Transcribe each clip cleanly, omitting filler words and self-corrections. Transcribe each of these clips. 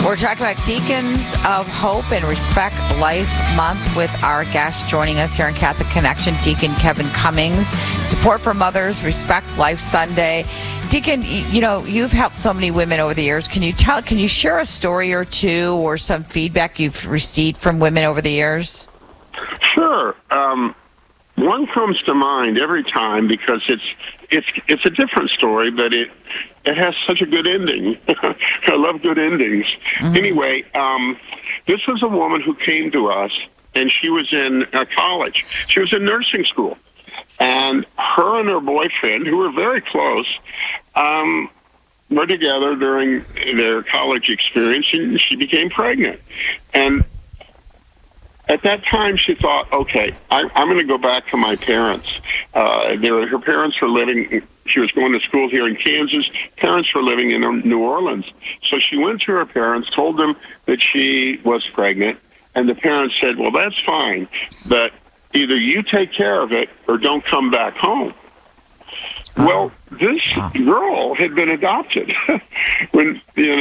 We're talking about Deacons of Hope and Respect Life Month with our guest joining us here on Catholic Connection, Deacon Kevin Cummings. Support for Mothers, Respect Life Sunday. Deacon, you've helped so many women over the years. Can you share a story or two or some feedback you've received from women over the years? Sure. One comes to mind every time because it's a different story, but it has such a good ending. I love good endings. Mm-hmm. Anyway, this was a woman who came to us, and she was in college. She was in nursing school, and her and her boyfriend, who were very close, were together during their college experience, and she became pregnant. And at that time, she thought, okay, I'm going to go back to my parents. Her parents were living, she was going to school here in Kansas. Parents were living in New Orleans. So she went to her parents, told them that she was pregnant, and the parents said, well, that's fine, but either you take care of it or don't come back home. Well, this girl had been adopted when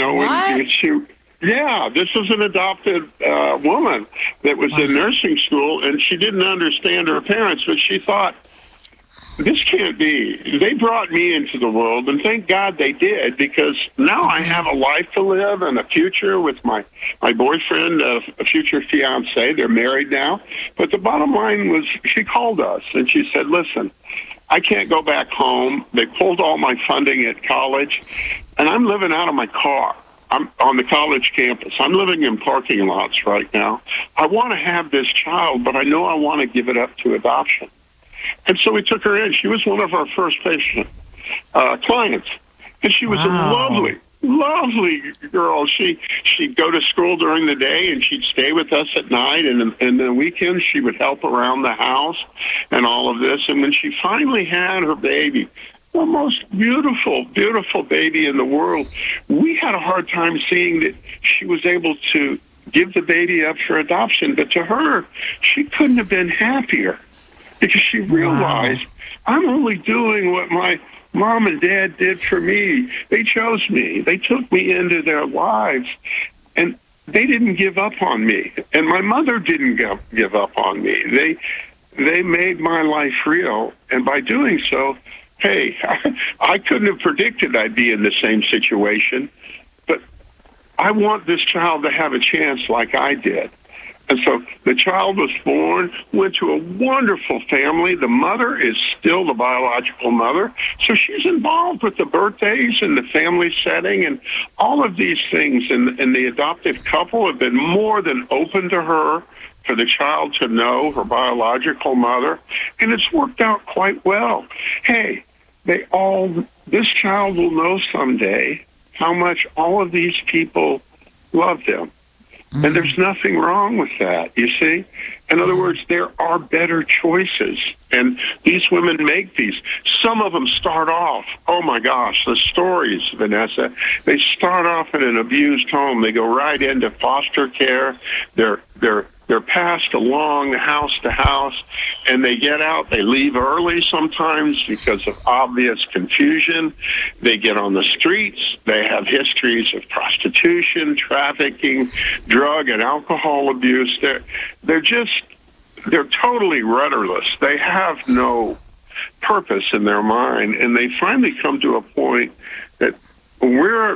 she... Yeah, this was an adopted woman that was in nursing school, and she didn't understand her parents, but she thought, this can't be. They brought me into the world, and thank God they did, because now I have a life to live and a future with my boyfriend, a future fiancé. They're married now. But the bottom line was she called us, and she said, listen, I can't go back home. They pulled all my funding at college, and I'm living out of my car. I'm on the college campus. I'm living in parking lots right now. I want to have this child, but I know I want to give it up to adoption. And so we took her in. She was one of our first patient clients. And she was a lovely girl. She'd go to school during the day, and she'd stay with us at night. And the weekends, she would help around the house and all of this. And when she finally had her baby, the most beautiful, beautiful baby in the world, we had a hard time seeing that she was able to give the baby up for adoption. But to her, she couldn't have been happier because she realized, I'm only doing what my mom and dad did for me. They chose me. They took me into their lives, and they didn't give up on me. And my mother didn't give up on me. They made my life real, and by doing so, hey, I couldn't have predicted I'd be in the same situation, but I want this child to have a chance like I did. And so the child was born, went to a wonderful family. The mother is still the biological mother. So she's involved with the birthdays and the family setting and all of these things. And the adoptive couple have been more than open to her for the child to know her biological mother. And it's worked out quite well. Hey, this child will know someday how much all of these people love them. Mm-hmm. And there's nothing wrong with that, you see? In other words, there are better choices. And these women make these. Some of them start off, oh my gosh, the stories, Vanessa, they start off in an abused home. They go right into foster care. They're passed along house to house, and they get out. They leave early sometimes because of obvious confusion. They get on the streets. They have histories of prostitution, trafficking, drug and alcohol abuse. They're totally rudderless. They have no purpose in their mind, and they finally come to a point that we're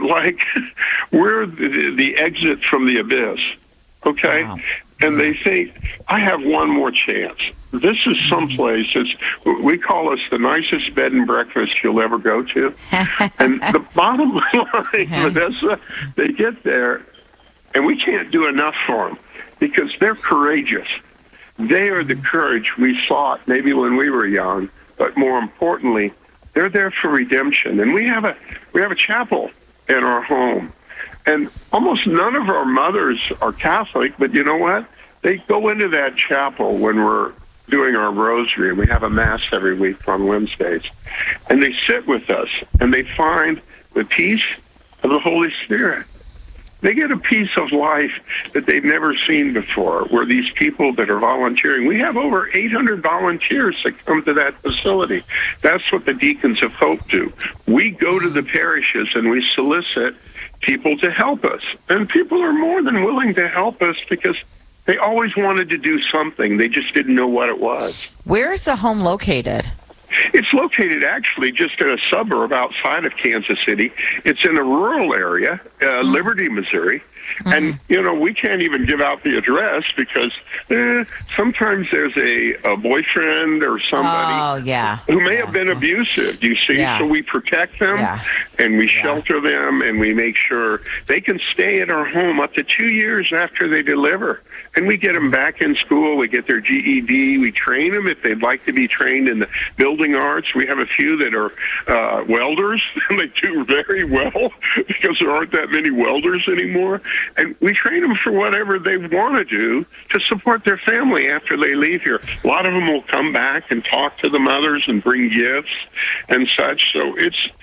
the exit from the abyss. Okay? Wow. And they think, I have one more chance. This is someplace, we call us the nicest bed and breakfast you'll ever go to. And the bottom line, Vanessa, they get there, and we can't do enough for them because they're courageous. They are the courage we sought maybe when we were young, but more importantly, they're there for redemption. And we have a chapel in our home. And almost none of our mothers are Catholic, but you know what? They go into that chapel when we're doing our rosary, and we have a Mass every week on Wednesdays. And they sit with us, and they find the peace of the Holy Spirit. They get a piece of life that they've never seen before, where these people that are volunteering, we have over 800 volunteers that come to that facility. That's what the Deacons of Hope do. We go to the parishes and we solicit people to help us. And people are more than willing to help us because they always wanted to do something. They just didn't know what it was. Where's the home located? It's located actually just in a suburb outside of Kansas City. It's in a rural area, Liberty, Missouri. And, we can't even give out the address because sometimes there's a boyfriend or somebody who may have been abusive, you see. Yeah. So we protect them and we shelter them and we make sure they can stay at our home up to 2 years after they deliver. And we get them back in school. We get their GED. We train them if they'd like to be trained in the building arts. We have a few that are welders, and they do very well because there aren't that many welders anymore. And we train them for whatever they want to do to support their family after they leave here. A lot of them will come back and talk to the mothers and bring gifts and such. So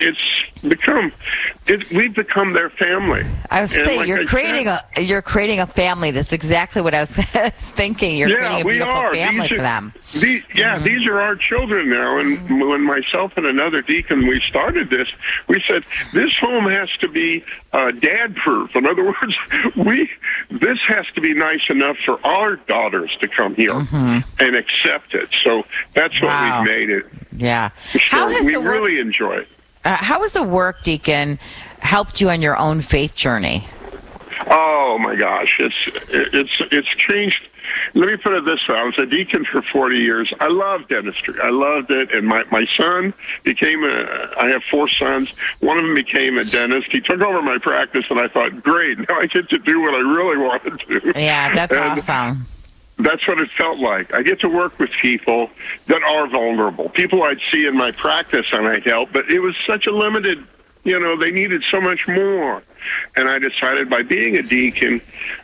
we've become their family. I was saying, you're creating a family. That's exactly what I was thinking. You're creating a beautiful family for them. These are our children now. And when myself and another deacon, we started this, we said, this home has to be dad-proof. In other words, this has to be nice enough for our daughters to come here and accept it. So that's what we've made it. Yeah. So we really enjoy it. How has the work, Deacon, helped you on your own faith journey? Oh my gosh, it's changed. Let me put it this way. I was a deacon for 40 years. I loved dentistry. I loved it. And my son became I have 4 sons. One of them became a dentist. He took over my practice, and I thought, great, now I get to do what I really wanted to do. Yeah, that's awesome. That's what it felt like. I get to work with people that are vulnerable, people I'd see in my practice and I'd help, but it was such a limited, they needed so much more. And I decided by being a deacon,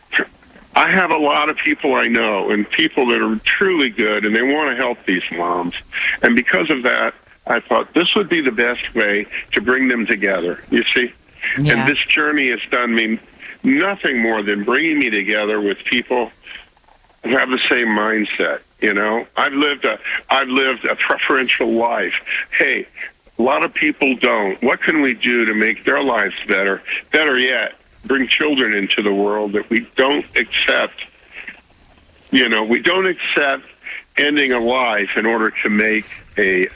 I have a lot of people I know and people that are truly good and they want to help these moms. And because of that, I thought this would be the best way to bring them together, you see? Yeah. And this journey has done me nothing more than bringing me together with people who have the same mindset. I've lived a preferential life. Hey, a lot of people don't. What can we do to make their lives better? Better yet, bring children into the world that we don't accept. We don't accept ending a life in order to make a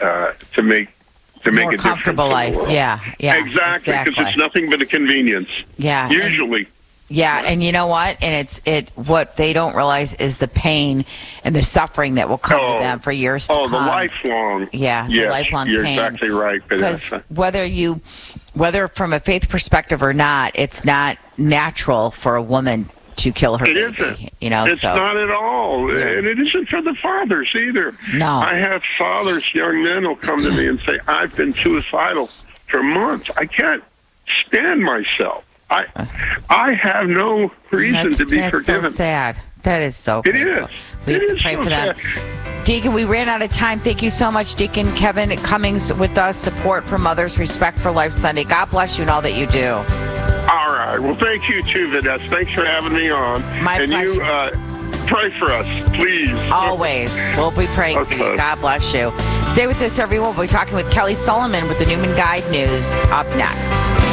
more comfortable life. Yeah, exactly. Because it's nothing but a convenience. Yeah, usually. And you know what? And what they don't realize is the pain and the suffering that will come to them for years to come. The lifelong. Yeah, the lifelong you're pain. You're exactly right. Because whether from a faith perspective or not, it's not natural for a woman to kill her baby. It's not at all. Yeah. And it isn't for the fathers either. No. I have fathers, young men, who'll come to me and say, I've been suicidal for months. I can't stand myself. I have no reason to be forgiven. That's so sad. That is so painful. It is. We have to pray for them. Deacon, we ran out of time. Thank you so much, Deacon Kevin Cummings, with us. Support for Mothers, Respect for Life Sunday. God bless you and all that you do. All right. Well, thank you too, Vanessa. Thanks for having me on. My pleasure. You pray for us, please. Always. We'll be praying for you. God bless you. Stay with us, everyone. We'll be talking with Kelly Sullivan with the Newman Guide News up next.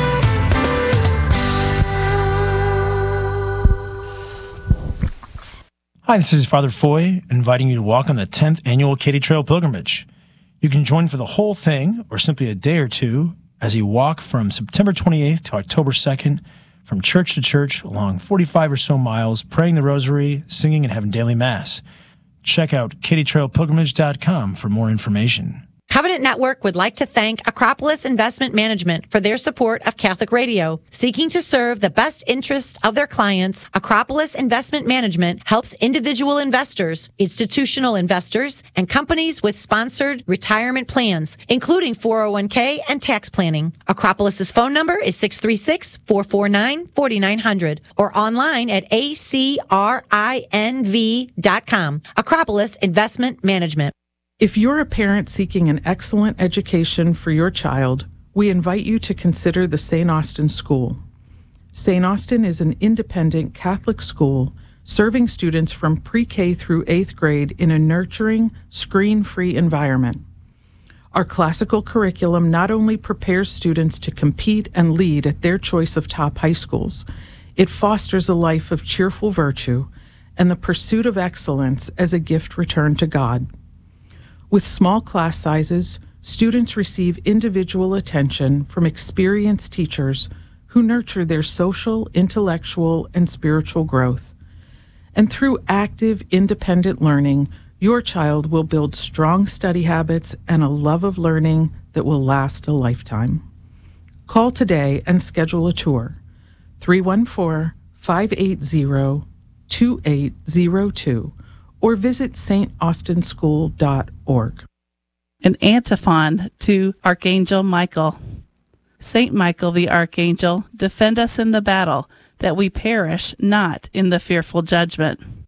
Hi, this is Father Foy, inviting you to walk on the 10th Annual Katy Trail Pilgrimage. You can join for the whole thing, or simply a day or two, as you walk from September 28th to October 2nd, from church to church, along 45 or so miles, praying the rosary, singing, and having daily mass. Check out katytrailpilgrimage.com for more information. Covenant Network would like to thank Acropolis Investment Management for their support of Catholic Radio. Seeking to serve the best interest of their clients, Acropolis Investment Management helps individual investors, institutional investors, and companies with sponsored retirement plans, including 401k and tax planning. Acropolis's phone number is 636-449-4900 or online at acrinv.com. Acropolis Investment Management. If you're a parent seeking an excellent education for your child, we invite you to consider the St. Austin School. St. Austin is an independent Catholic school serving students from pre-K through 8th grade in a nurturing, screen-free environment. Our classical curriculum not only prepares students to compete and lead at their choice of top high schools, it fosters a life of cheerful virtue and the pursuit of excellence as a gift returned to God. With small class sizes, students receive individual attention from experienced teachers who nurture their social, intellectual, and spiritual growth. And through active, independent learning, your child will build strong study habits and a love of learning that will last a lifetime. Call today and schedule a tour. 314-580-2802 or visit staustinschool.org. An antiphon to Archangel Michael. Saint Michael the Archangel, defend us in the battle, that we perish not in the fearful judgment.